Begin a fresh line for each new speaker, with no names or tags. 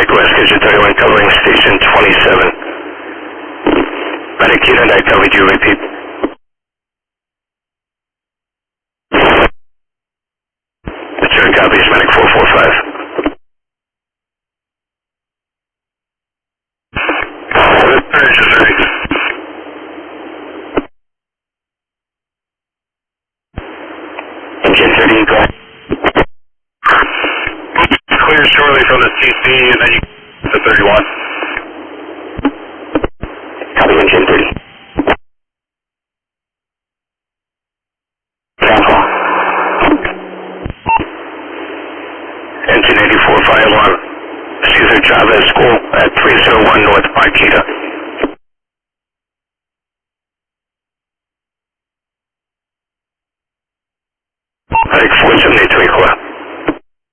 West Kitchen 31 covering station 27. Medic unit, I covered you, repeat. Return copies, Medic 445. Engine 30, go ahead.
Clear shortly from the CC and then you to 31.
Copy, engine 30. Cancel. Engine 84, fire alarm. Cesar Chavez School at 301 North Marquita.